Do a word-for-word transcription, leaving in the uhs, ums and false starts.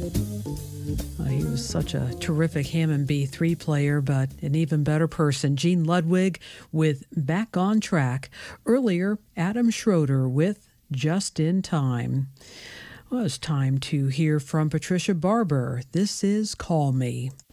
Uh, he was such a terrific Hammond B three player, but an even better person. Gene Ludwig with Back on Track. Earlier, Adam Schroeder with Just in Time. Well, it's time to hear from Patricia Barber. This is Call Me.